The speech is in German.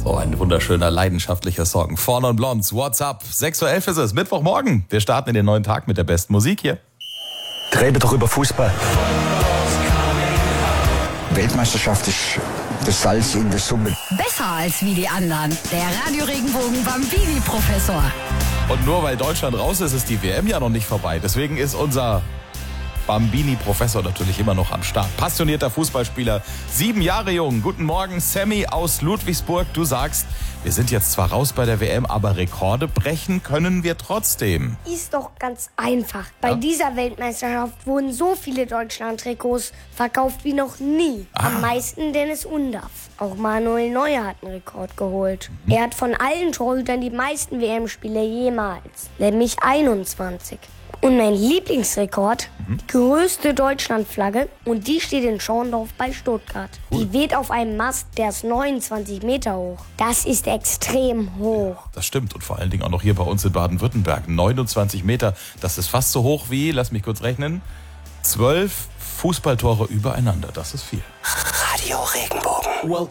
So ein wunderschöner, leidenschaftlicher Song. Fawn und Blondes, What's Up? 6:11 Uhr ist es, Mittwochmorgen. Wir starten in den neuen Tag mit der besten Musik hier. Rede doch über Fußball. Weltmeisterschaft ist das Salz in der Suppe. Besser als wie die anderen. Der Radio Regenbogen Bambini-Professor. Und nur weil Deutschland raus ist, ist die WM ja noch nicht vorbei. Deswegen ist unser Bambini-Professor natürlich immer noch am Start. Passionierter Fußballspieler, 7 Jahre jung. Guten Morgen, Sammy aus Ludwigsburg. Du sagst, wir sind jetzt zwar raus bei der WM, aber Rekorde brechen können wir trotzdem. Ist doch ganz einfach. Bei dieser Weltmeisterschaft wurden so viele Deutschland-Trikots verkauft wie noch nie. Am meisten Dennis Undaff. Auch Manuel Neuer hat einen Rekord geholt. Er hat von allen Torhütern die meisten WM-Spiele jemals, nämlich 21. Und mein Lieblingsrekord, die größte Deutschlandflagge, und die steht in Schorndorf bei Stuttgart. Die weht auf einem Mast, der ist 29 Meter hoch. Das ist extrem hoch. Das stimmt, und vor allen Dingen auch noch hier bei uns in Baden-Württemberg. 29 Meter, das ist fast so hoch wie, lass mich kurz rechnen, 12 Fußballtore übereinander. Das ist viel. Radio Regenbogen. Welcome.